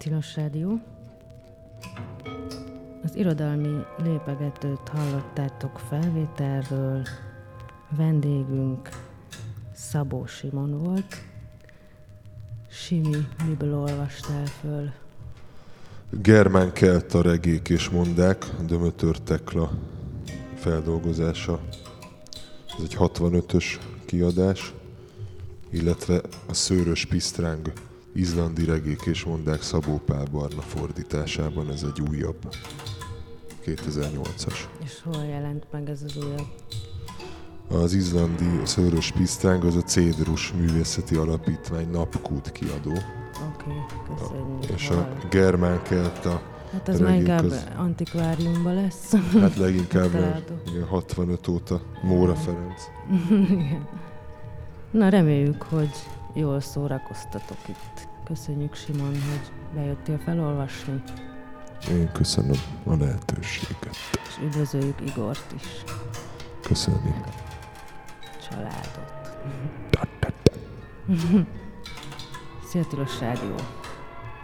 Tilos Rádió. Az irodalmi lépegetőt hallottátok felvételről. Vendégünk Szabó Simon volt. Simi, miből olvastál föl? Germán kelta regék és mondák, a Dömötör Tekla feldolgozása. Ez egy 65-ös kiadás, illetve a Szőrös Pisztráng izlandi regék és mondák Szabó Pál Barna fordításában, ez egy újabb, 2008-as. És hol jelent meg ez az újabb? Az izlandi Szőrös Pisztráng az a Cédrus Művészeti Alapítvány Napkút kiadó. Oké, köszönjük. És a Germán kelta hát az már inkább antikváriumban lesz. Hát leginkább 65 óta Móra Ferenc. Na, reméljük, hogy jól szórakoztatok itt. Köszönjük, Simon, hogy bejöttél felolvasni. Én köszönöm a lehetőséget. És üdvözöljük Igort is. Köszönjük. Családot. Szia, Tilos Rádió.